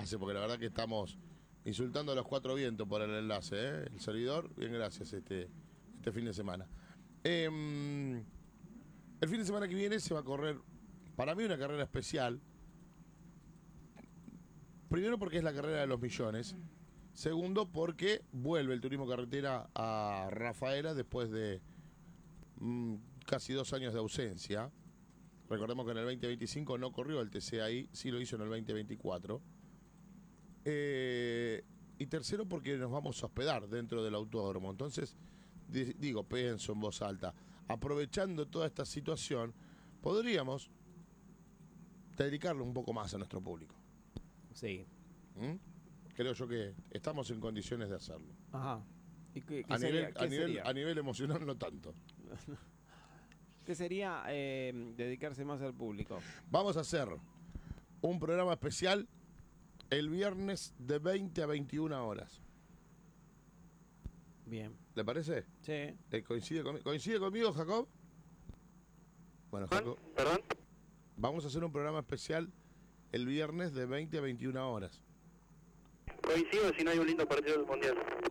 enlace, porque la verdad que estamos insultando a los cuatro vientos por el enlace, ¿eh? El servidor, bien, gracias, este fin de semana. El fin de semana que viene se va a correr, para mí, una carrera especial. Primero porque es la carrera de los millones. Segundo porque vuelve el turismo carretera a Rafaela después de casi 2 años de ausencia. Recordemos que en el 2025 no corrió el TC ahí, sí lo hizo en el 2024. Y tercero porque nos vamos a hospedar dentro del autódromo. Entonces, pienso en voz alta, aprovechando toda esta situación, podríamos dedicarle un poco más a nuestro público. Sí. Creo yo que estamos en condiciones de hacerlo. Ajá. ¿Y qué a sería? nivel emocional no tanto. ¿Qué sería dedicarse más al público? Vamos a hacer un programa especial el viernes de 20 a 21 horas. Bien. ¿Le parece? Sí. ¿Coincide conmigo, Jacob? Bueno, Jacob. ¿Perdón? Vamos a hacer un programa especial el viernes de 20 a 21 horas. Coincido si no hay un lindo partido del Mundial.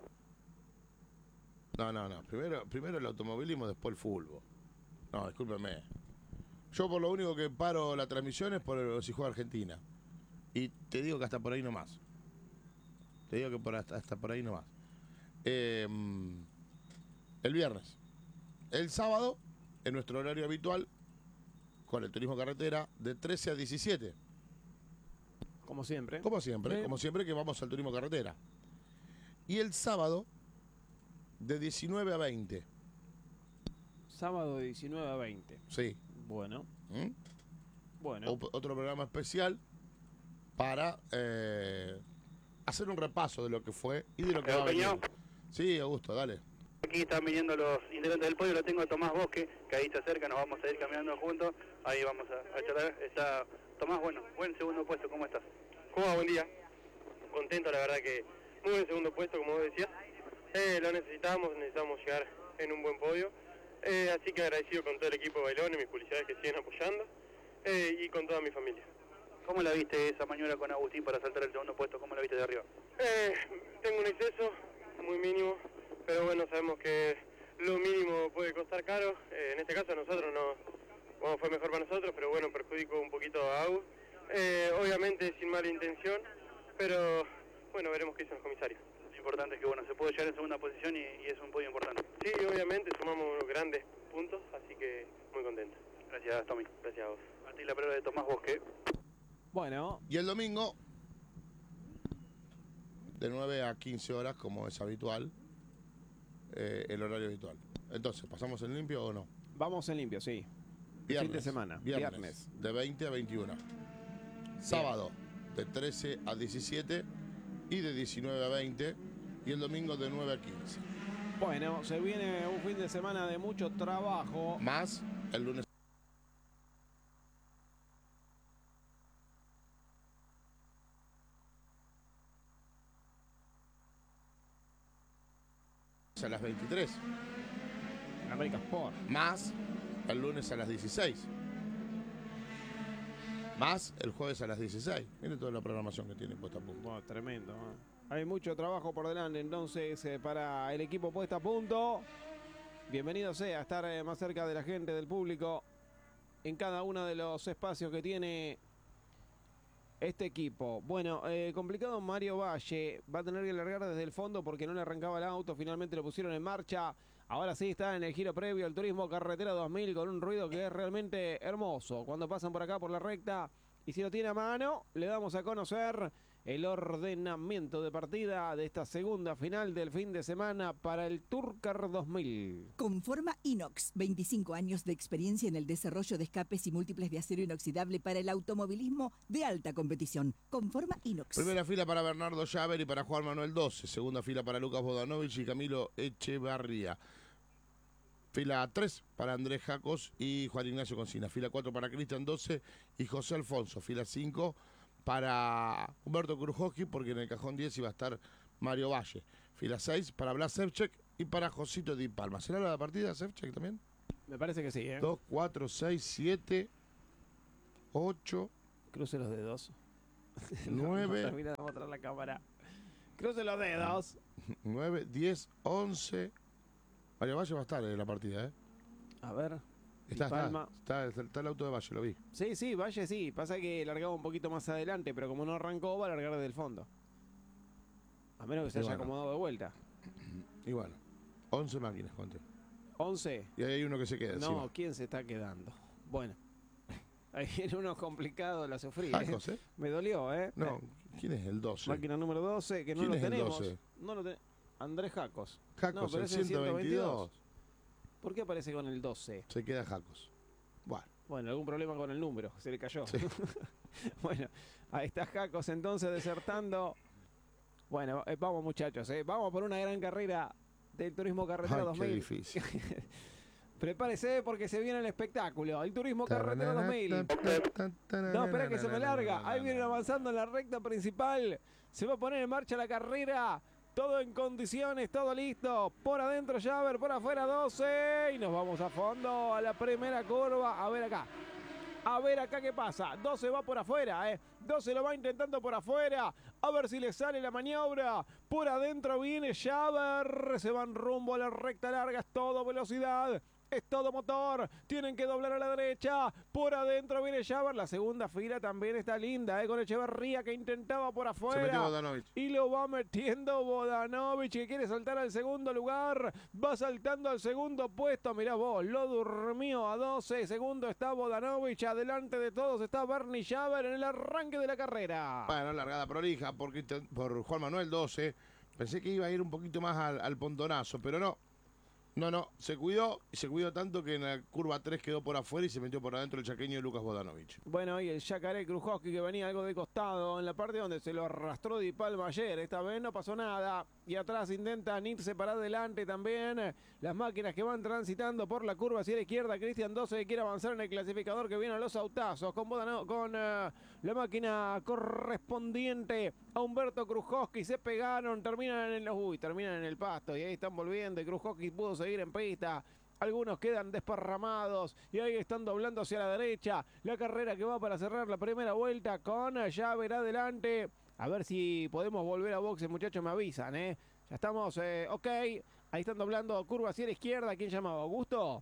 No. Primero el automovilismo, después el fútbol. No, discúlpeme. Yo por lo único que paro la transmisión es por si juega Argentina. Y te digo que hasta por ahí nomás. Hasta por ahí nomás. El viernes. El sábado, en nuestro horario habitual, con el turismo carretera, de 13 a 17. Como siempre. Como siempre que vamos al turismo carretera. Y el sábado, de 19 a 20. Sábado de 19 a 20. Sí. Bueno. Bueno. Otro programa especial para hacer un repaso de lo que fue y de lo que va a venir. Sí, Augusto, dale. Aquí están viniendo los integrantes del podio, lo tengo a Tomás Bosque, que ahí está cerca, nos vamos a ir caminando juntos, ahí vamos a charlar. Está Tomás, bueno, buen segundo puesto, ¿cómo estás? ¿Cómo va? Buen día. Contento, la verdad que muy buen segundo puesto, como vos decías. Lo necesitamos llegar en un buen podio. Así que agradecido con todo el equipo de Bailones, mis publicidades que siguen apoyando, y con toda mi familia. ¿Cómo la viste esa maniobra con Agustín para saltar el segundo puesto? ¿Cómo la viste de arriba? Tengo un exceso muy mínimo, pero bueno, sabemos que lo mínimo puede costar caro. En este caso a nosotros no fue mejor para nosotros, pero bueno, perjudicó un poquito a Agus. Obviamente sin mala intención, pero bueno, veremos qué dicen los comisarios. Lo importante es que bueno, se puede llegar en segunda posición y es un podio importante. Sí, obviamente sumamos grandes puntos, así que muy contento. Gracias, Tommy. Gracias a vos. A ti la prueba de Tomás Bosque. Bueno. Y el domingo, de 9 a 15 horas, como es habitual, el horario habitual. Entonces, ¿pasamos en limpio o no? Vamos en limpio, sí. Viernes, fin de semana. Viernes. De 20 a 21. Sábado, de 13 a 17 y de 19 a 20. Y el domingo de 9 a 15. Bueno, se viene un fin de semana de mucho trabajo. Más el lunes a las 23. América Sport. Más el lunes a las 16. Más el jueves a las 16. Miren toda la programación que tiene puesta a punto. Bueno, tremendo. Hay mucho trabajo por delante, entonces, para el equipo puesta a punto. Bienvenido sea a estar más cerca de la gente, del público, en cada uno de los espacios que tiene este equipo. Bueno, complicado Mario Valle. Va a tener que largar desde el fondo porque no le arrancaba el auto. Finalmente lo pusieron en marcha. Ahora sí está en el giro previo al Turismo Carretera 2000 con un ruido que es realmente hermoso. Cuando pasan por acá por la recta y si lo tiene a mano, le damos a conocer el ordenamiento de partida de esta segunda final del fin de semana para el Tourcar 2000. Conforma Inox, 25 años de experiencia en el desarrollo de escapes y múltiples de acero inoxidable para el automovilismo de alta competición. Conforma Inox. Primera fila para Bernardo Llaver y para Juan Manuel 12. Segunda fila para Lucas Bodanovich y Camilo Echevarría. Fila 3 para Andrés Jacos y Juan Ignacio Concina. Fila 4 para Cristian 12 y José Alfonso. Fila 5 para Humberto Krujowski, porque en el cajón 10 iba a estar Mario Valle. Fila 6 para Blas Sevchek y para Josito Di Palma. ¿Será la partida Sevchek también? Me parece que sí, 2, 4, 6, 7, 8. Cruce los dedos. 9, Termina de mostrar la cámara. Cruce los dedos. 9, 10, 11. Mario Valle va a estar en la partida, ¿eh? A ver. Está Palma. el auto de Valle, lo vi. Sí, Valle sí. Pasa que largaba un poquito más adelante, pero como no arrancó, va a largar desde el fondo. A menos que se Y haya bueno. acomodado de vuelta. Y bueno, 11 máquinas, conté. 11. Y ahí hay uno que se queda No, encima. ¿quién se está quedando? Bueno. Ahí viene uno complicado, la sufrí. Jacos, ¿eh? Me dolió, ¿eh? No, ¿quién es el 12? Máquina número 12, que no ¿Quién lo es el tenemos. 12? No lo Andrés Jacos. Jacos, No, pero el es el 122. ¿Por qué aparece con el 12? Se queda Jacos. Bueno, Bueno, algún problema con el número, se le cayó. Sí. Bueno, ahí está Jacos entonces desertando. Bueno, vamos muchachos, vamos por una gran carrera del Turismo Carretera ay, qué 2000. difícil. Prepárese porque se viene el espectáculo. El Turismo Carretera 2000. No, espera que se me larga. Ahí vienen avanzando en la recta principal. Se va a poner en marcha la carrera. Todo en condiciones, todo listo. Por adentro Javer, por afuera 12. Y nos vamos a fondo a la primera curva. A ver acá. A ver acá qué pasa. 12 va por afuera, 12 lo va intentando por afuera. A ver si le sale la maniobra. Por adentro viene Javer. Se van rumbo a la recta larga. Es todo velocidad. Es todo motor. Tienen que doblar a la derecha. Por adentro viene Javer. La segunda fila también está linda, con Echeverría que intentaba por Se metió afuera. Bodanovich. Y lo va metiendo Bodanovich, que quiere saltar al segundo lugar. Va saltando al segundo puesto. Mirá vos, lo durmió a 12. Segundo está Bodanovich. Adelante de todos está Bernie Javer en el arranque de la carrera. Bueno, largada prolija por Juan Manuel 12. Pensé que iba a ir un poquito más al pontonazo, pero no. No, se cuidó tanto que en la curva 3 quedó por afuera y se metió por adentro el chaqueño Lucas Bodanovich. Bueno, y el Yacaré Krujowski que venía algo de costado en la parte donde se lo arrastró Di Palma ayer. Esta vez no pasó nada. Y atrás intentan irse para adelante también las máquinas que van transitando por la curva hacia la izquierda. Cristian 12 que quiere avanzar en el clasificador, que viene a los autazos con la máquina correspondiente a Humberto Krujowski. Se pegaron, terminan en el pasto y ahí están volviendo. Y Krujowski pudo seguir en pista. Algunos quedan desparramados y ahí están doblando hacia la derecha. La carrera que va para cerrar la primera vuelta con Javer adelante. A ver si podemos volver a boxe, muchachos, me avisan, Ya estamos, ok. Ahí están doblando curva hacia la izquierda. ¿Quién llamaba? ¿Augusto?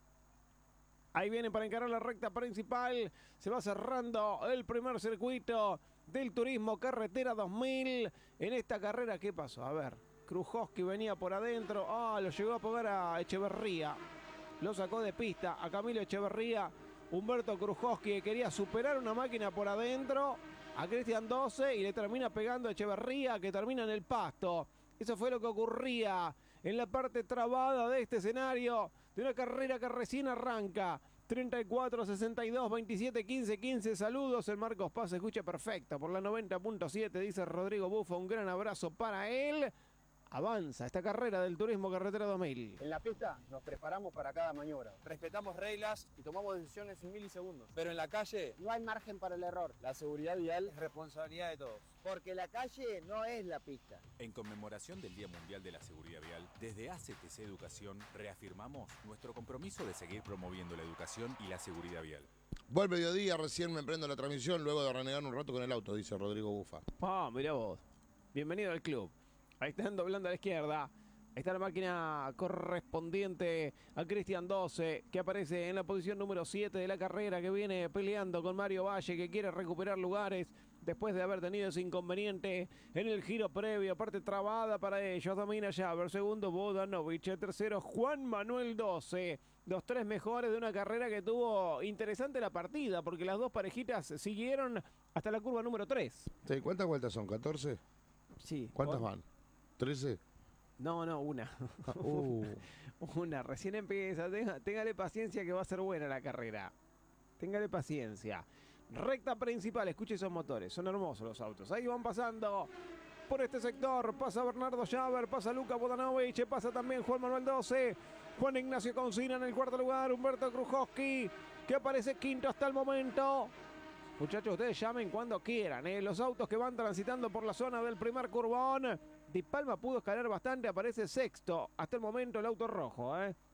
Ahí vienen para encarar la recta principal. Se va cerrando el primer circuito del Turismo Carretera 2000. En esta carrera, ¿qué pasó? A ver, Krujowski venía por adentro. Lo llegó a pegar a Echeverría. Lo sacó de pista a Camilo Echeverría. Humberto Krujowski que quería superar una máquina por adentro a Cristian 12 y le termina pegando a Echeverría, que termina en el pasto. Eso fue lo que ocurría en la parte trabada de este escenario de una carrera que recién arranca. 34, 62, 27, 15, 15. Saludos, el Marcos Paz se escucha perfecto por la 90.7, dice Rodrigo Bufa. Un gran abrazo para él. Avanza esta carrera del Turismo Carretera 2000. En la pista nos preparamos para cada maniobra. Respetamos reglas y tomamos decisiones en milisegundos. Pero en la calle No hay margen para el error, la seguridad vial es responsabilidad de todos. porque la calle no es la pista. En conmemoración del Día Mundial de la Seguridad Vial, desde ACTC Educación reafirmamos nuestro compromiso de seguir promoviendo la educación y la seguridad vial. Buen mediodía, recién me prendo la transmisión luego de renegar un rato con el auto, dice Rodrigo Bufa. Mirá vos. Bienvenido al club. Ahí están doblando a la izquierda. Ahí está la máquina correspondiente a Cristian 12, que aparece en la posición número 7 de la carrera, que viene peleando con Mario Valle, que quiere recuperar lugares después de haber tenido ese inconveniente en el giro previo. Parte trabada para ellos. Domina Javer. Segundo, Bodanovich. Tercero, Juan Manuel 12. Los tres mejores de una carrera que tuvo interesante la partida, porque las dos parejitas siguieron hasta la curva número 3. Sí, ¿cuántas vueltas son? ¿14? Sí. ¿Cuántas van? ¿13? No, una. Uh. Una, recién empieza. Téngale paciencia que va a ser buena la carrera. Téngale paciencia. Recta principal, escuche esos motores. Son hermosos los autos. Ahí van pasando por este sector. Pasa Bernardo Javer, pasa Luca Bodanovich, pasa también Juan Manuel 12. Juan Ignacio Concina en el cuarto lugar. Humberto Krujowski, que aparece quinto hasta el momento. Muchachos, ustedes llamen cuando quieran. Los autos que van transitando por la zona del primer curvón. Di Palma pudo escalar bastante, aparece sexto. Hasta el momento el auto rojo,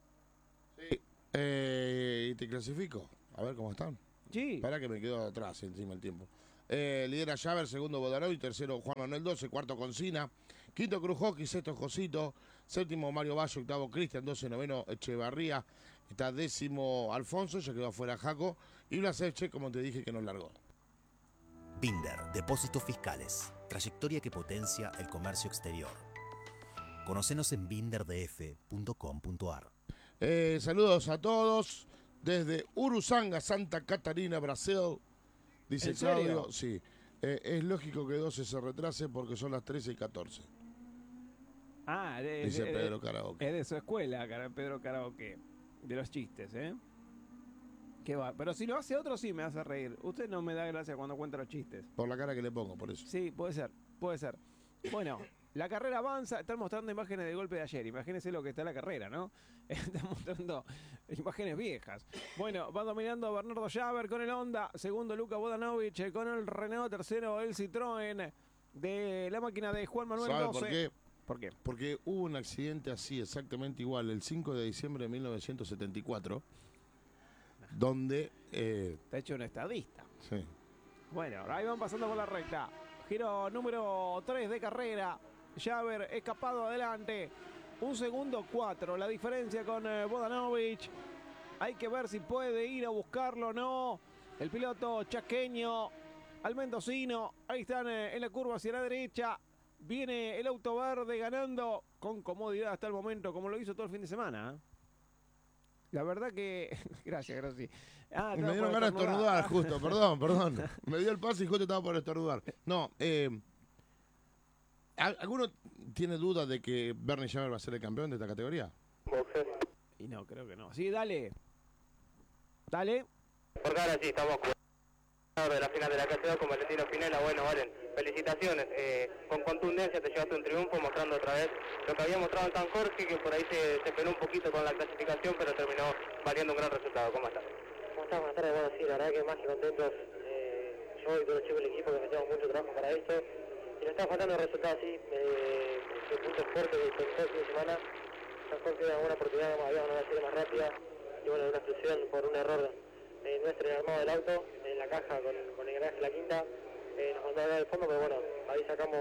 Sí. Y te clasifico. A ver cómo están. Sí. Para que me quedo atrás encima el tiempo. Lidera Javer, segundo Bodanovic, tercero Juan Manuel 12, cuarto Concina, quinto Krujowski, sexto Josito, séptimo Mario Valle, octavo Cristian, 12, noveno Echevarría, está décimo Alfonso, ya quedó afuera Jaco, y Blasevche, como te dije, que nos largó. Binder, depósitos fiscales, trayectoria que potencia el comercio exterior. Conocenos en binderdf.com.ar. Saludos a todos desde Urusanga, Santa Catarina, Brasil. Dice ¿En serio? Claudio, sí. Es lógico que 12 se retrase porque son las 13:14. Ah, Dice Pedro Karaoke. Es de su escuela, Pedro Karaoke. De los chistes, ¿eh? Qué va. Pero si lo hace otro, sí me hace reír. Usted no me da gracia cuando cuenta los chistes. Por la cara que le pongo, por eso. Sí, puede ser, puede ser. Bueno, la carrera avanza. Están mostrando imágenes del golpe de ayer. Imagínense lo que está la carrera, ¿no? Están mostrando imágenes viejas. Bueno, va dominando Bernardo Javer con el Honda. Segundo, Luka Bodanovic con el Renault. Tercero, el Citroën de la máquina de Juan Manuel ¿Sabe 12. por qué? ¿Por qué? Porque hubo un accidente así, exactamente igual, el 5 de diciembre de 1974, donde... Está hecho un estadista. sí. Bueno, ahí van pasando por la recta. Giro número 3 de carrera. Javer escapado adelante. Un segundo 4. La diferencia con Bodanovic. Hay que ver si puede ir a buscarlo o no. El piloto chaqueño al mendocino. Ahí están en la curva hacia la derecha. Viene el auto verde ganando con comodidad hasta el momento, como lo hizo todo el fin de semana. La verdad que... Gracias. Ah, Me dieron ganas de estornudar, justo, perdón. Me dio el pase y justo estaba por estornudar. No, ¿alguno tiene duda de que Bernie Javer va a ser el campeón de esta categoría? Y no, creo que no. Sí, dale. Dale. Porque ahora sí, estamos de la final de la categoría con Valentino Pinela. Bueno, Valen, felicitaciones. Con contundencia te llevaste un triunfo, mostrando otra vez lo que había mostrado en San Jorge, que por ahí se peló un poquito con la clasificación, pero terminó valiendo un gran resultado. ¿Cómo estás? ¿Cómo estás? Buenas tardes. Bueno, sí, la verdad que más que contentos, yo y todos los chicos del equipo que metimos mucho trabajo para esto. Y nos está faltando el resultado así, de puntos fuertes de todo el fin de semana. San Jorge era una buena oportunidad, había una serie más rápida. Y bueno, una exclusión por un error nuestro en el armado del auto, en la caja con el engranaje de la quinta. Nos mandó a hablar del fondo, pero bueno, ahí sacamos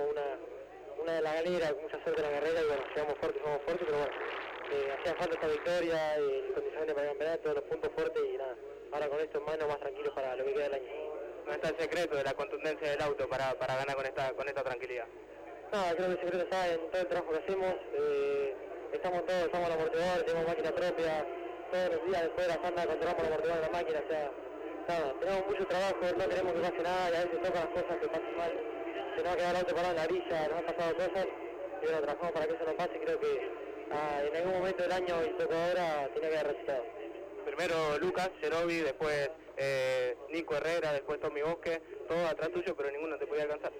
una de la galera, con mucha suerte en la carrera y bueno, llegamos fuertes, pero bueno, hacía falta esta victoria, el condicionante para el campeonato, los puntos fuertes y nada, ahora con esto en mano más tranquilos para lo que queda del año. ¿No está el secreto de la contundencia del auto para ganar con esta tranquilidad? No, creo que el secreto está en todo el trabajo que hacemos, estamos todos, estamos al amortiguador, tenemos máquina propia, todos los días después de la tanda controlamos el amortiguador de la máquina, o sea, nada, tenemos mucho trabajo, no queremos que pase nada y a veces tocan las cosas que pasen mal, se nos va a quedar el auto parado en la orilla, nos han pasado cosas y bueno, trabajamos para que eso no pase, creo que en algún momento del año y poco ahora tiene que haber resultado. Primero Lucas, Cerovi, después Nico Herrera, después Tommy Bosque, todo atrás tuyo, pero ninguno te podía alcanzar.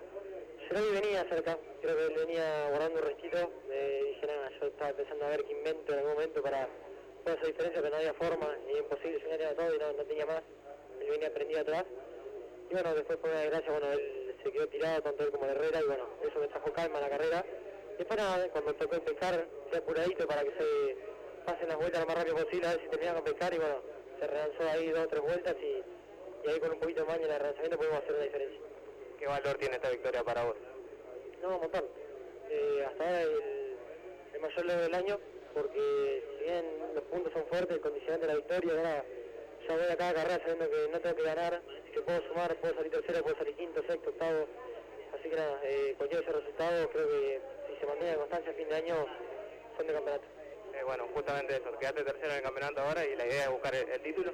Cerovi venía cerca, creo que él venía guardando un restito, dije nada, yo estaba pensando a ver qué invento en algún momento para hacer esa diferencia, pero no había forma, era imposible, yo tenía todo y no tenía más, él venía prendido atrás, y bueno, después por una desgracia, bueno, él se quedó tirado tanto él como el Herrera, y bueno, eso me trajo calma a la carrera, y después nada, cuando tocó pescar, fue apuradito para que se pasen las vueltas lo más rápido posible, a ver si terminaban con pescar, y bueno, se relanzó ahí 2 o 3 vueltas, y ahí con un poquito de maña en el relanzamiento podemos hacer una diferencia. ¿Qué valor tiene esta victoria para vos? No, un montón. Hasta ahora el mayor logro del año, porque si bien los puntos son fuertes, el condicionante de la victoria, ahora ya voy a cada carrera sabiendo que no tengo que ganar, que puedo sumar, puedo salir tercero, puedo salir quinto, sexto, octavo. Así que nada, cualquier ese resultado, creo que si se mantiene la constancia a fin de año, son de campeonato. Bueno, justamente eso, quedaste tercero en el campeonato ahora y la idea es buscar el título.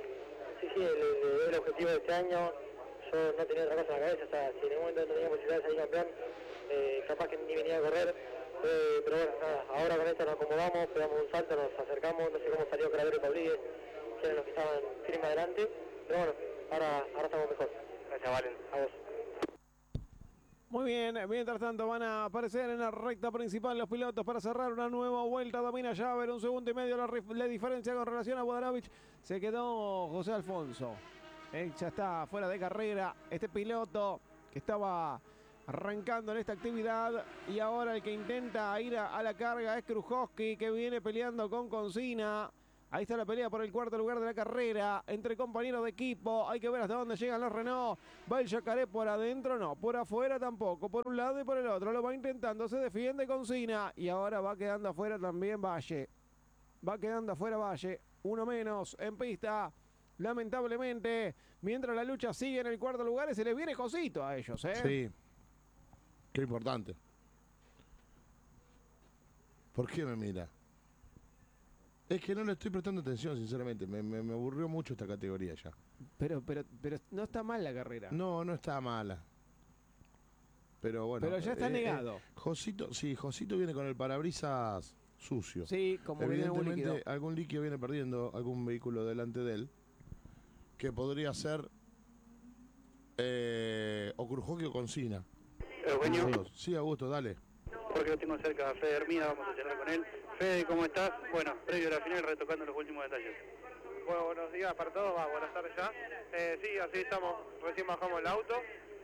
Sí, el objetivo de este año, yo no tenía otra cosa en la cabeza, o sea, si en algún momento no tenía posibilidad de salir campeón, capaz que ni venía a correr, pero bueno, nada, ahora con esto nos acomodamos, pegamos un salto, nos acercamos, no sé cómo salió Cravero y Paulíguez, que eran los que estaban firmes adelante, pero bueno, ahora estamos mejor. Gracias, Valen. A vos. Muy bien, mientras tanto van a aparecer en la recta principal los pilotos para cerrar una nueva vuelta. Domina Javer, 1 segundo y medio la diferencia con relación a Bodanovic. Se quedó José Alfonso. Ya está fuera de carrera este piloto que estaba arrancando en esta actividad. Y ahora el que intenta ir a la carga es Krujowski, que viene peleando con Concina. Ahí está la pelea por el cuarto lugar de la carrera entre compañeros de equipo. Hay que ver hasta dónde llegan los Renault. Va el Yacaré por adentro, no. Por afuera tampoco. Por un lado y por el otro. Lo va intentando. Se defiende con Sina. Y ahora va quedando afuera también Valle. Va quedando afuera Valle. Uno menos en pista. Lamentablemente. Mientras la lucha sigue en el cuarto lugar. Y se les viene cosito a ellos, ¿eh? Sí. Qué importante. ¿Por qué me mira? Es que no le estoy prestando atención, sinceramente. Me aburrió mucho esta categoría ya. Pero no está mal la carrera. No, no está mala. Pero bueno. Pero ya está negado. Josito viene con el parabrisas sucio. Sí, como viene algún líquido. Evidentemente, algún líquido viene perdiendo algún vehículo delante de él. Que podría ser o Krujowski o Consina. Eugenio. Sí, Augusto, dale. Porque lo tengo cerca a Fede Hermida, vamos a charlar con él. Fede, ¿cómo estás? Bueno, previo a la final, retocando los últimos detalles. Bueno, buenos días para todos, buenas tardes ya. Sí, así estamos, recién bajamos el auto.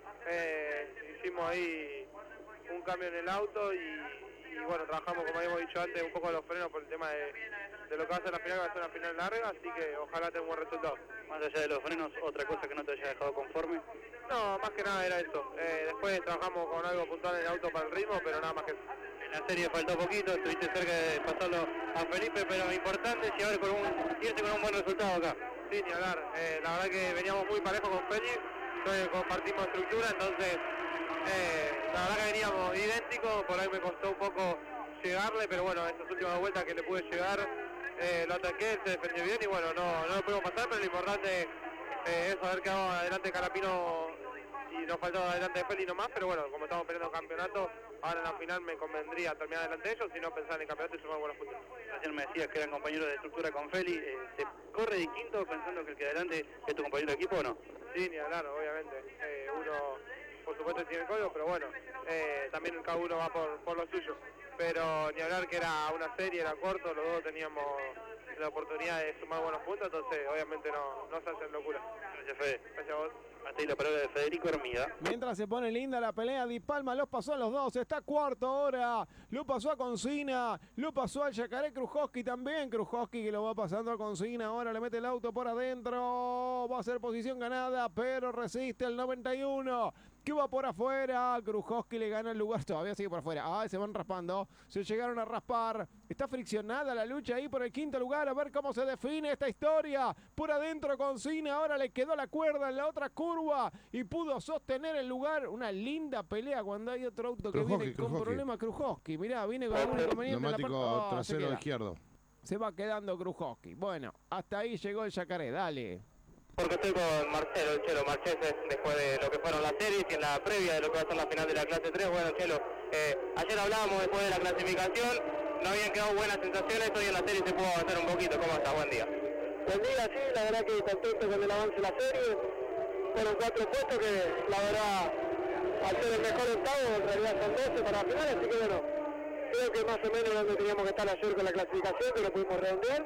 Hicimos ahí un cambio en el auto y bueno, trabajamos, como habíamos dicho antes, un poco los frenos por el tema de lo que va a ser la final, que va a ser una final larga, así que ojalá tenga un buen resultado. Más allá de los frenos, ¿otra cosa que no te haya dejado conforme? No, más que nada era eso. Después trabajamos con algo puntual en el auto para el ritmo, pero nada más que eso. En la serie faltó poquito, estuviste cerca de pasarlo a Felipe, pero importante es irse con un buen resultado acá. Sí, ni hablar. La verdad que veníamos muy parejos con Félix, compartimos estructura, entonces la verdad que veníamos idénticos, por ahí me costó un poco llegarle, pero bueno, estas últimas vueltas que le pude llegar, lo ataqué, se defendió bien y bueno, no lo pudimos pasar, pero lo importante es haber quedado adelante de Carapino y nos faltaba adelante de Feli nomás, pero bueno, como estamos peleando campeonato, ahora en la final me convendría terminar adelante de ellos y no pensar en el campeonato y sumar buenos puntos. Ayer me decías que eran compañeros de estructura con Feli, ¿se corre de quinto pensando que el que adelante es tu compañero de equipo o no? Sí, ni hablar, obviamente. Uno, por supuesto, tiene el código, pero bueno, también cada uno va por lo suyo. Pero ni hablar que era una serie, era corto, los dos teníamos la oportunidad de sumar buenos puntos, entonces obviamente no se hacen locuras. Gracias, Fede. Gracias a vos. Hasta ahí la palabra de Federico Hermida. Mientras se pone linda la pelea, Di Palma los pasó a los dos, está cuarto ahora, lo pasó a Consina, lo pasó al Yacaré Krujowski también, Krujowski que lo va pasando a Consina, ahora le mete el auto por adentro, va a ser posición ganada, pero resiste el 91, que va por afuera, Krujowski le gana el lugar, todavía sigue por afuera, se van raspando, se llegaron a raspar, está friccionada la lucha ahí por el quinto lugar, a ver cómo se define esta historia, por adentro Consina, ahora le quedó la cuerda en la otra curva y pudo sostener el lugar, una linda pelea cuando hay otro auto que viene con problemas, Krujowski, mirá, viene con algún inconveniente en la neumático trasero izquierdo. Se va quedando Krujowski, bueno, hasta ahí llegó el Yacaré, dale. Porque estoy con Marcelo, el Chelo Marchese, después de lo que fueron las series y en la previa de lo que va a ser la final de la clase 3. Bueno, Chelo, ayer hablábamos después de la clasificación, no habían quedado buenas sensaciones, hoy en la serie se pudo avanzar un poquito. ¿Cómo estás? Buen día. Buen día, sí, la verdad que contento con el avance de la serie. Fueron 4 puestos que, la verdad, al ser el mejor octavo, en realidad son 12 para la final, así que bueno, creo que más o menos donde teníamos que estar ayer con la clasificación, que lo pudimos redondear.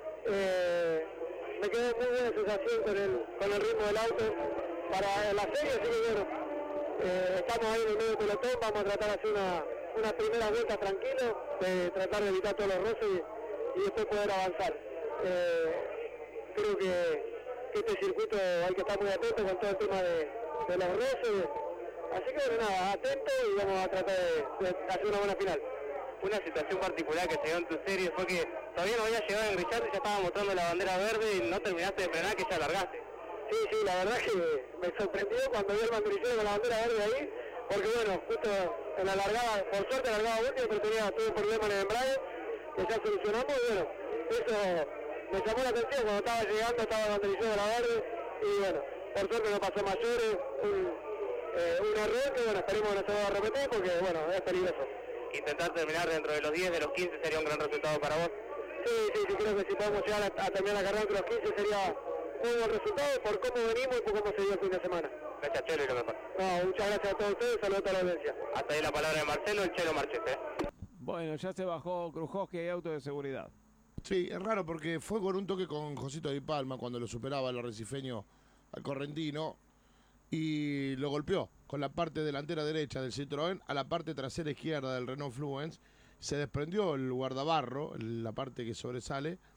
Me quedé muy buena sensación con el ritmo del auto para la serie, así que bueno, estamos ahí en el medio del pelotón, vamos a tratar de hacer una primera vuelta tranquilo, de tratar de evitar todos los roces y después poder avanzar. Creo que este circuito hay que estar muy atento con todo el tema de los roces, así que bueno, nada, atento y vamos a tratar de hacer una buena final. Una situación particular que se dio en tu serie fue que todavía no había llegado a engrillarte y ya estaba mostrando la bandera verde y no terminaste de frenar, que ya largaste. Sí, la verdad que me sorprendió cuando vi el banderillero con la bandera verde ahí, porque bueno, justo en la largada, por suerte largaba último, pero tuve un problema en el embrague, que ya solucionamos y bueno, eso me llamó la atención cuando estaba llegando, estaba el banderillero de la verde y bueno, por suerte no pasó mayores, un error que bueno, esperemos que no se vaya a repetir porque bueno, es peligroso. Intentar terminar dentro de los 10 de los 15 sería un gran resultado para vos. Sí, creo que si podemos llegar a terminar la carrera entre los 15 sería un buen resultado por cómo venimos y por cómo se dio el fin de semana. Gracias, Chelo, y lo mejor. No, muchas gracias a todos ustedes, saludos a toda la audiencia. Hasta ahí la palabra de Marcelo, el Chelo Marchese. Bueno, ya se bajó Krujowski y auto de seguridad. Sí, es raro porque fue con un toque con Josito Di Palma cuando lo superaba el arrecifeño al correntino y lo golpeó con la parte delantera derecha del Citroën a la parte trasera izquierda del Renault Fluence. Se desprendió el guardabarro, la parte que sobresale,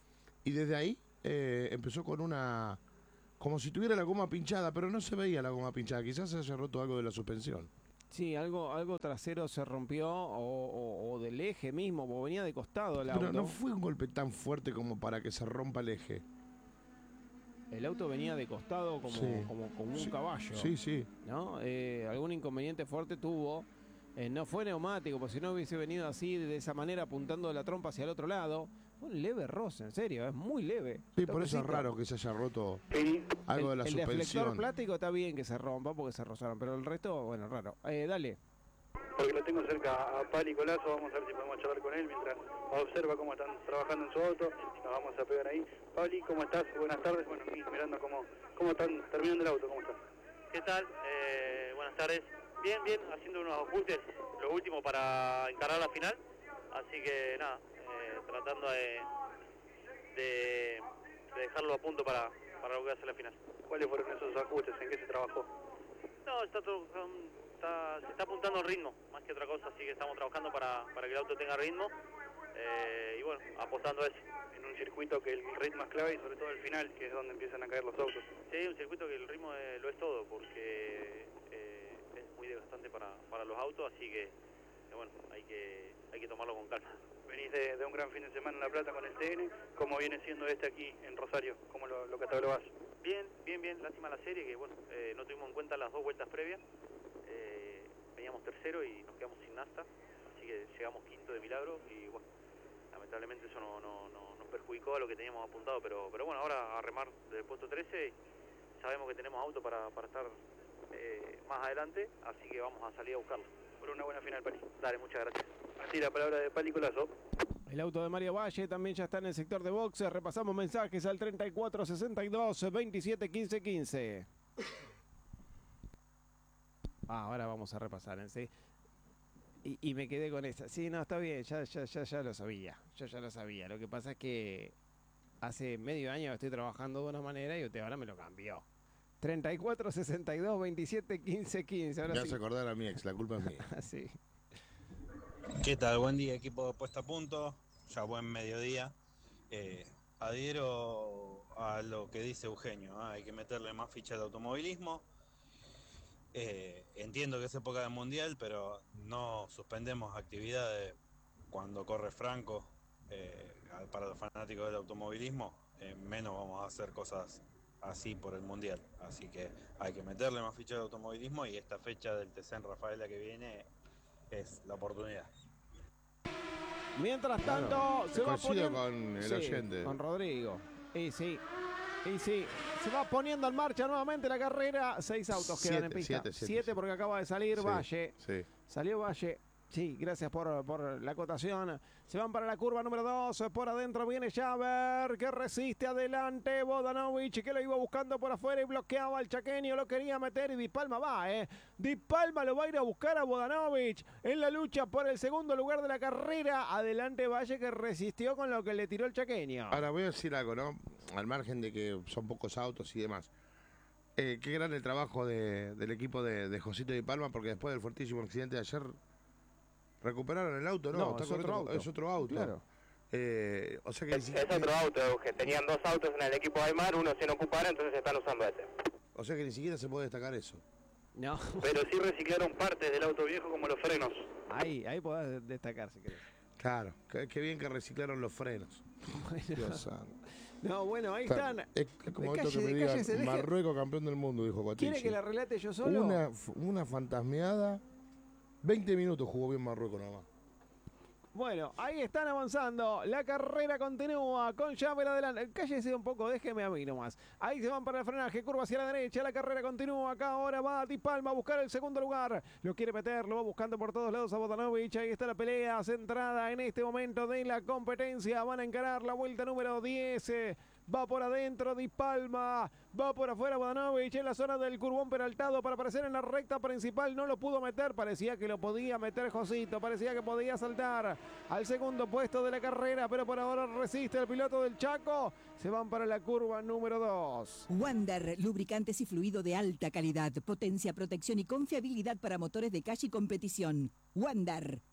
y desde ahí empezó con una... como si tuviera la goma pinchada, pero no se veía la goma pinchada. Quizás se haya roto algo de la suspensión. Sí, algo trasero se rompió o del eje mismo, o venía de costado el auto. Pero no fue un golpe tan fuerte como para que se rompa el eje. El auto venía de costado como, Sí. como un caballo. Sí, sí. ¿No? Algún inconveniente fuerte tuvo. No fue neumático, porque si no hubiese venido así, de esa manera, apuntando la trompa hacia el otro lado. Un leve roce, en serio, es muy leve. Sí, por eso es Toquecito. raro que se haya roto algo de la El deflector suspensión. plástico está bien que se rompa porque se rozaron, pero el resto, bueno, raro. Dale. Porque lo tengo cerca a Pali Colazo, vamos a ver si podemos charlar con él mientras observa cómo están trabajando en su auto. Nos vamos a pegar ahí. Pali, ¿cómo estás? Buenas tardes. Bueno, aquí mirando cómo están terminando el auto, ¿cómo estás? ¿Qué tal? Buenas tardes. Bien, bien, haciendo unos ajustes, lo último para encarar la final. Así que nada, tratando de dejarlo a punto para lo que va a ser la final. ¿Cuáles fueron esos ajustes? ¿En qué se trabajó? No, se está apuntando al ritmo, más que otra cosa, así que estamos trabajando para que el auto tenga ritmo. Y bueno, apostando a eso. En un circuito que el ritmo es clave y sobre todo el final, que es donde empiezan a caer los autos. Sí, un circuito que el ritmo lo es todo, porque es muy desgastante para los autos, así que bueno, hay que tomarlo con calma. Venís de un gran fin de semana en La Plata con el TN. ¿Cómo viene siendo aquí en Rosario? ¿Cómo lo catalogás? Bien. Lástima la serie, que bueno, no tuvimos en cuenta las 2 vueltas previas. Veníamos tercero y nos quedamos sin nafta, así que llegamos quinto de milagro y bueno, lamentablemente eso nos perjudicó a lo que teníamos apuntado, pero bueno, ahora a remar del puesto 13, sabemos que tenemos auto para estar más adelante, así que vamos a salir a buscarlo. Por una buena final, Pali. Dale, muchas gracias. Así la palabra de Pali Colazo. El auto de Mario Valle también ya está en el sector de boxes. Repasamos mensajes al 34 62 27 15 15. Ahora vamos a repasar, ¿sí? Y me quedé con esa. Sí, no, está bien, ya lo sabía. Yo ya lo sabía. Lo que pasa es que hace medio año estoy trabajando de una manera y usted ahora me lo cambió. 34 62 27 15 15. Ahora Me sí. hace acordar a mi ex, la culpa es mía. Sí. ¿Qué tal? Buen día, equipo de Puesta a Punto. Ya buen mediodía. Adhiero a lo que dice Eugenio, ¿eh? Hay que meterle más ficha de automovilismo. Entiendo que es época de mundial, pero no suspendemos actividades cuando corre Franco. Para los fanáticos del automovilismo, menos vamos a hacer cosas así por el mundial. Así que hay que meterle más ficha de automovilismo y esta fecha del TC en Rafaela que viene es la oportunidad. Mientras tanto, Claro, se va coincido poniendo... con el Sí, oyente. con Rodrigo. Y sí. Se va poniendo en marcha nuevamente la carrera. 6 autos quedan en pista. 7 porque acaba de salir Sí, Valle. sí. Salió Valle. Sí, gracias por la acotación. Se van para la curva número 2. Por adentro viene Javer, que resiste adelante. Vodanovic, que lo iba buscando por afuera y bloqueaba al chaqueño. Lo quería meter y Di Palma va, Di Palma lo va a ir a buscar a Vodanovic en la lucha por el segundo lugar de la carrera. Adelante Valle, que resistió con lo que le tiró el chaqueño. Ahora voy a decir algo, ¿no? Al margen de que son pocos autos y demás. Qué gran el trabajo del equipo de Josito Di Palma, porque después del fuertísimo accidente de ayer recuperaron el auto, ¿no? No, ¿Está es otro correcto? auto. Es otro auto. Claro. O sea que Es otro auto, que tenían 2 autos en el equipo de Aymar, uno sin ocupar, entonces están usando ese. O sea que ni siquiera se puede destacar eso. No. Pero sí reciclaron partes del auto viejo como los frenos. Ahí podés destacar si querés. Claro, qué bien que reciclaron los frenos. Dios santo. No, bueno, ahí están. Es como esto que me digan, Marruecos campeón del mundo, dijo Cotici. ¿Quiere que la relate yo solo? Una fantasmeada. 20 minutos jugó bien Marruecos nomás. Bueno, ahí están avanzando. La carrera continúa con Javer adelante. Cállese un poco, déjeme a mí nomás. Ahí se van para el frenaje, curva hacia la derecha. La carrera continúa. Acá ahora va Di Palma a buscar el segundo lugar. Lo quiere meter, lo va buscando por todos lados a Vodanovic. Ahí está la pelea centrada en este momento de la competencia. Van a encarar la vuelta número 10. Va por adentro Di Palma, va por afuera Vodanovic en la zona del curvón peraltado para aparecer en la recta principal. No lo pudo meter, parecía que lo podía meter Josito, parecía que podía saltar al segundo puesto de la carrera, pero por ahora resiste el piloto del Chaco. Se van para la curva número 2. Wander, lubricantes y fluido de alta calidad, potencia, protección y confiabilidad para motores de calle y competición. Wander.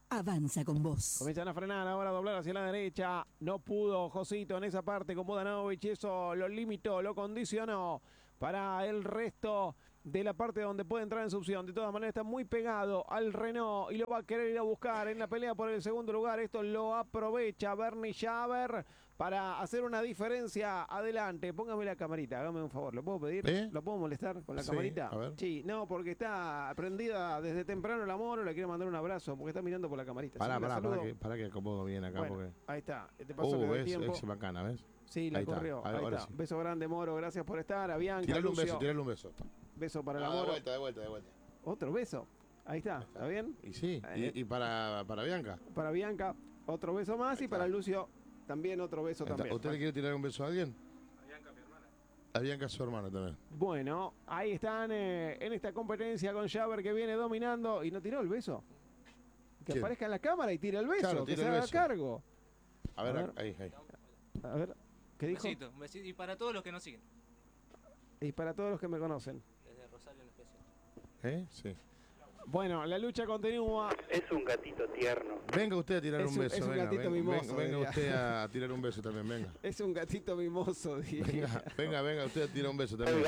avanza con vos. Comienzan a frenar, ahora a doblar hacia la derecha. No pudo Josito en esa parte con Vodanovic y eso lo limitó, lo condicionó para el resto de la parte donde puede entrar en su opción. De todas maneras está muy pegado al Renault y lo va a querer ir a buscar en la pelea por el segundo lugar. Esto lo aprovecha Bernie Schaber para hacer una diferencia adelante. Póngame la camarita, hágame un favor, ¿lo puedo pedir? ¿Lo puedo molestar con la camarita? A ver. Sí, no, porque está prendida desde temprano el amor, le quiero mandar un abrazo porque está mirando por la camarita. Pará que acomodo bien acá. Bueno, porque... ahí está, te paso que doy tiempo. Es bacana, ¿ves? Sí, la ahí corrió, está. ahí Ahora está. sí. Beso grande, Moro, gracias por estar. A Bianca, Tirale un Lucio. beso, beso. Beso para la Moro. De vuelta. Otro beso. Ahí está, ¿está bien? Y sí, y para Bianca. Para Bianca, otro beso más y para Lucio también otro beso también. ¿Usted le quiere tirar un beso a alguien? A Bianca, mi hermana. A Bianca, su hermana también. Bueno, ahí están en esta competencia con Schaber que viene dominando y no tiró el beso. Que ¿Quién? aparezca en la cámara y tire el beso, Claro, que tire se el haga beso. cargo. A ver, ahí. A ver, ¿qué dijo? Un besito. Y para todos los que nos siguen. Y para todos los que me conocen. Desde Rosario en especial. Sí. Bueno, la lucha continúa. Es un gatito tierno. Venga usted a tirar un beso. Es un venga, gatito mimoso. venga diría. usted a tirar un beso también, venga. Es un gatito mimoso, diría. Venga usted a tirar un beso también.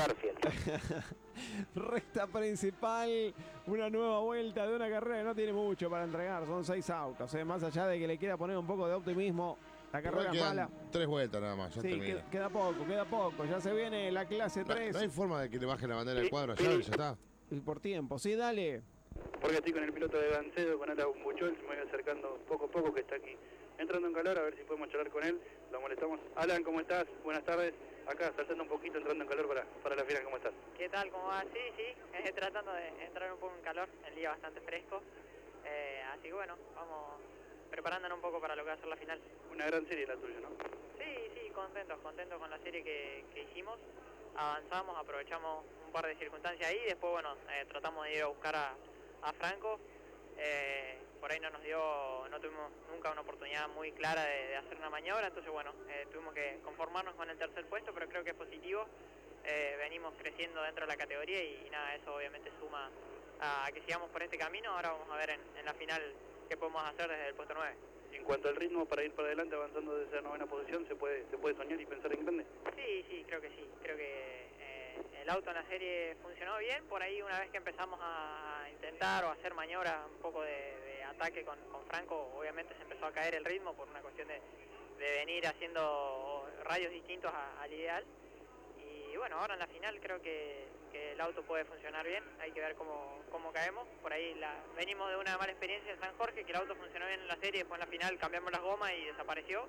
Recta principal, una nueva vuelta de una carrera que no tiene mucho para entregar, son 6 autos, más allá de que le quiera poner un poco de optimismo, la carrera es mala. 3 vueltas nada más, ya Sí, termina. queda poco, ya se viene la clase 3. No hay forma de que le baje la bandera del cuadro allá, ya está. Y por tiempo, sí, dale. Porque estoy con el piloto de Gancedo, con Alan Buchol, se me voy acercando poco a poco, que está aquí entrando en calor, a ver si podemos charlar con él. Lo molestamos. Alan, ¿cómo estás? Buenas tardes. Acá, saltando un poquito, entrando en calor para la final, ¿cómo estás? ¿Qué tal? ¿Cómo va? Sí, tratando de entrar un poco en calor, el día bastante fresco. Así que bueno, vamos preparándonos un poco para lo que va a ser la final. Una gran serie la tuya, ¿no? Sí, contentos con la serie que hicimos. Avanzamos, aprovechamos un par de circunstancias ahí, después bueno, tratamos de ir a buscar a Franco. Por ahí no tuvimos nunca una oportunidad muy clara de hacer una maniobra, entonces bueno, tuvimos que conformarnos con el tercer puesto, pero creo que es positivo. Venimos creciendo dentro de la categoría y nada, eso obviamente suma a que sigamos por este camino. Ahora vamos a ver en la final qué podemos hacer desde el puesto 9. En cuanto al ritmo, para ir para adelante, avanzando desde esa novena posición, ¿se puede soñar y pensar en grande? Sí, creo que sí. Creo que el auto en la serie funcionó bien. Por ahí una vez que empezamos a intentar o hacer maniobras un poco de ataque con Franco, obviamente se empezó a caer el ritmo por una cuestión de venir haciendo radios distintos al ideal. Y bueno, ahora en la final creo que el auto puede funcionar bien, hay que ver cómo caemos. Por ahí venimos de una mala experiencia en San Jorge, que el auto funcionó bien en la serie, después en la final cambiamos las gomas y desapareció.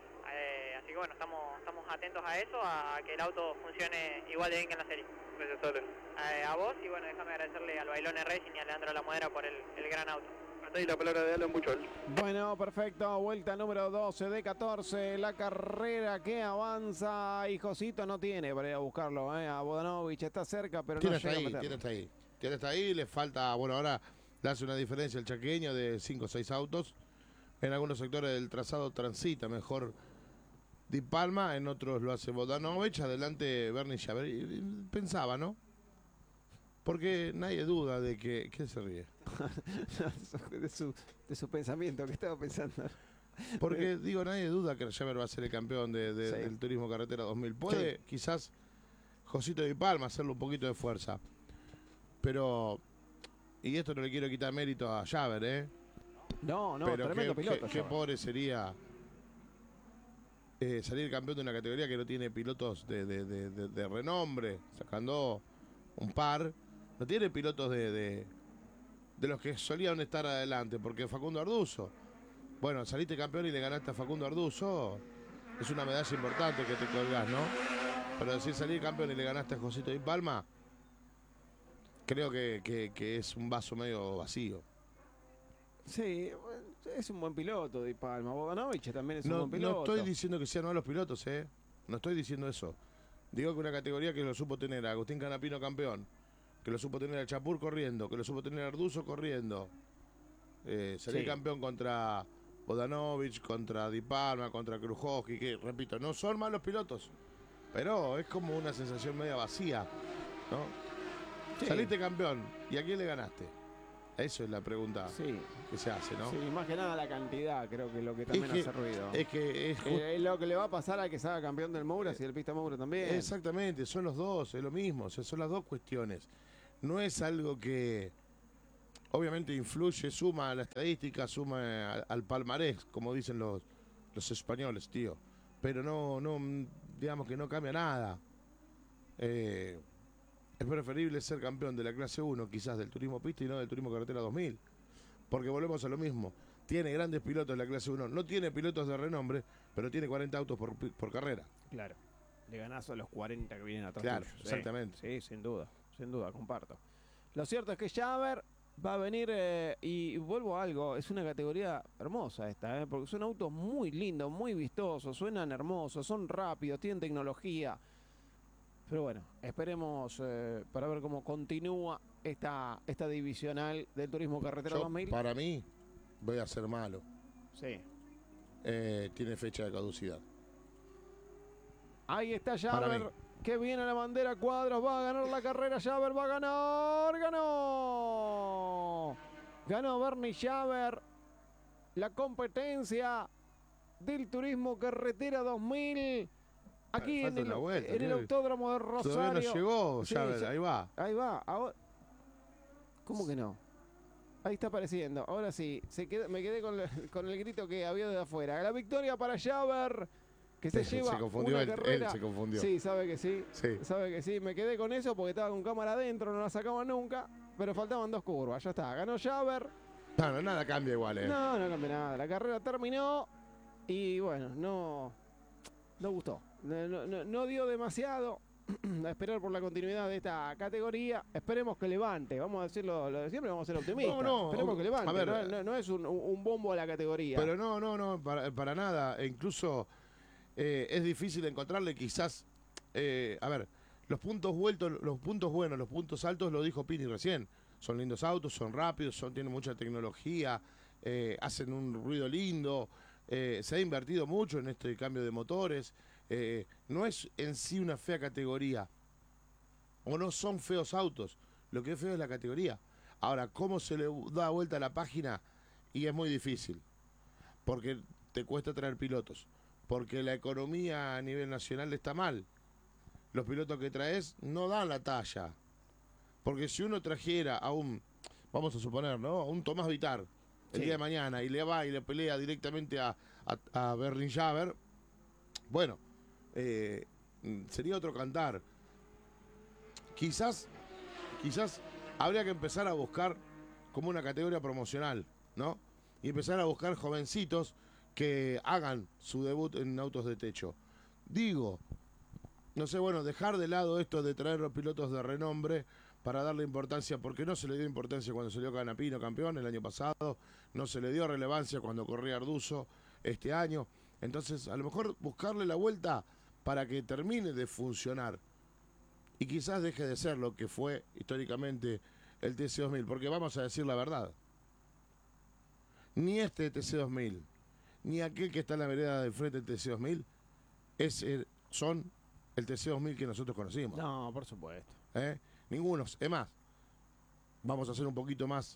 Así que bueno, estamos atentos a eso, a que el auto funcione igual de bien que en la serie. Gracias, Alan. A vos y bueno, déjame agradecerle al Bailones Racing y a Leandro La Modera por el gran auto. Hasta ahí la palabra de Alan Buchol. Bueno, perfecto, vuelta número 12 de 14, la carrera que avanza y Josito no tiene para ir a buscarlo, a Vodanovic está cerca, pero no llega a meterlo. Tiene hasta ahí, le falta, bueno, ahora le hace una diferencia el chaqueño de 5 o 6 autos. En algunos sectores del trazado transita mejor Di Palma, en otros lo hace Vodanovic, adelante Bernie Schaber. Pensaba, ¿no? Porque nadie duda de que... ¿Qué se ríe? de su pensamiento, que estaba pensando. Porque, digo, nadie duda que Schaber va a ser el campeón del Turismo Carretera 2000. Puede, quizás, Josito Di Palma hacerle un poquito de fuerza. Pero, y esto no le quiero quitar mérito a Schaber, ¿eh? No, pero tremendo piloto. Qué pobre sería salir campeón de una categoría que no tiene pilotos de renombre, sacando un par. No tiene pilotos de los que solían estar adelante, porque Facundo Arduzo, bueno, saliste campeón y le ganaste a Facundo Arduzo, es una medalla importante que te colgás, ¿no? Pero decir salir campeón y le ganaste a Josito Di Palma, creo que es un vaso medio vacío. Sí, es un buen piloto Di Palma. Vodanovic también es un buen piloto. No estoy diciendo que sean malos pilotos, no estoy diciendo eso. Digo que una categoría que lo supo tener a Agustín Canapino campeón, que lo supo tener a Chapur corriendo, que lo supo tener a Arduzo corriendo, salir campeón contra Vodanovic, contra Di Palma, contra Krujowski, que repito, no son malos pilotos, pero es como una sensación media vacía, ¿no? Sí. Saliste campeón, ¿y a quién le ganaste? Eso es la pregunta que se hace, ¿no? Sí, más que nada la cantidad, creo que es lo que también hace ruido. Es lo que le va a pasar al que salga campeón del Moura, y el Pista Moura también. Exactamente, son los dos, es lo mismo, o sea, son las dos cuestiones. No es algo que obviamente influye, suma a la estadística, suma al palmarés, como dicen los españoles, tío. Pero no, digamos que no cambia nada. Es preferible ser campeón de la clase 1, quizás del turismo pista y no del turismo carretera 2000. Porque volvemos a lo mismo. Tiene grandes pilotos en la clase 1. No tiene pilotos de renombre, pero tiene 40 autos por carrera. Claro. Le ganás a los 40 que vienen atrás. Claro, tuyo. exactamente. Sí, sin duda, comparto. Lo cierto es que Javer va a venir y vuelvo a algo. Es una categoría hermosa esta, porque son autos muy lindos, muy vistosos, suenan hermosos, son rápidos, tienen tecnología. Pero bueno, esperemos para ver cómo continúa esta divisional del turismo carretera 2000. Para mí, voy a ser malo. Sí. Tiene fecha de caducidad. Ahí está Javer, que viene la bandera Cuadros, va a ganar la carrera, Javer va a ganar, ganó Bernie Javer la competencia del turismo carretera 2000. Aquí en el Autódromo de Rosario. Todavía no llegó, Javer, ahí va. Ahí va. Ahora, ¿cómo que no? Ahí está apareciendo. Ahora sí, me quedé con el grito que había de afuera. La victoria para Javer, que se lleva una carrera. Él se confundió. Sí, sabe que sí. Sabe que sí. Me quedé con eso porque estaba con cámara adentro, no la sacaba nunca. Pero faltaban 2 curvas, ya está. Ganó Javer. No, nada cambia igual, No cambia nada. La carrera terminó y bueno, no gustó. No dio demasiado a esperar por la continuidad de esta categoría. Esperemos que levante. Vamos a decirlo lo de siempre, vamos a ser optimistas. Esperemos que levante. A ver, no es un bombo a la categoría. Pero no, para nada. E incluso es difícil encontrarle quizás. A ver, los puntos vueltos, los puntos buenos, los puntos altos, lo dijo Pini recién. Son lindos autos, son rápidos, tienen mucha tecnología, hacen un ruido lindo. Se ha invertido mucho en este cambio de motores. No es en sí una fea categoría, o no son feos autos, lo que es feo es la categoría. Ahora, ¿cómo se le da vuelta a la página? Y es muy difícil, porque te cuesta traer pilotos, porque la economía a nivel nacional está mal, los pilotos que traes no dan la talla, porque si uno trajera a vamos a suponer, ¿no? A un Tomás Vitar el día de mañana y le va y le pelea directamente a Bernie Javer, bueno, sería otro cantar. Quizás habría que empezar a buscar como una categoría promocional, ¿no? Y empezar a buscar jovencitos que hagan su debut en autos de techo. Digo, no sé, bueno, dejar de lado esto de traer los pilotos de renombre para darle importancia, porque no se le dio importancia cuando salió Canapino campeón el año pasado, no se le dio relevancia cuando corría Arduzo este año. Entonces, a lo mejor buscarle la vuelta para que termine de funcionar y quizás deje de ser lo que fue históricamente el TC2000, porque vamos a decir la verdad, ni este TC2000 ni aquel que está en la vereda del frente del TC2000 son el TC2000 que nosotros conocimos. No, por supuesto. Ninguno. Es más, vamos a ser un poquito más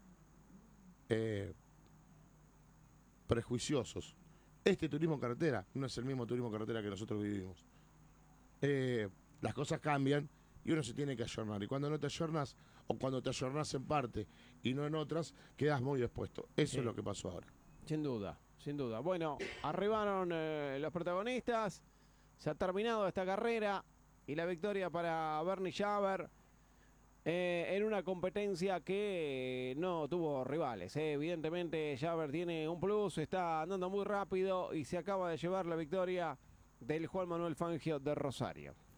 prejuiciosos. Este turismo carretera no es el mismo turismo carretera que nosotros vivimos. Las cosas cambian y uno se tiene que ayornar. Y cuando no te ayornas, o cuando te ayornas en parte y no en otras, quedas muy expuesto. Eso es lo que pasó ahora. Sin duda, sin duda. Bueno, arribaron los protagonistas. Se ha terminado esta carrera y la victoria para Bernie Javer en una competencia que no tuvo rivales. Evidentemente Javer tiene un plus, está andando muy rápido y se acaba de llevar la victoria del Juan Manuel Fangio de Rosario.